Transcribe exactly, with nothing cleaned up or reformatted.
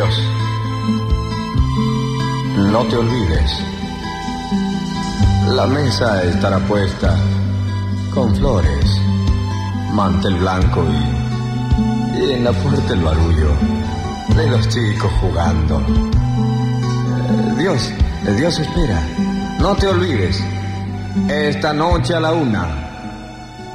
Dios. No te olvides. La mesa estará puesta con flores, mantel blanco y, y en la puerta el barullo de los chicos jugando. Eh, Dios, Dios espera. No te olvides. Esta noche a la una.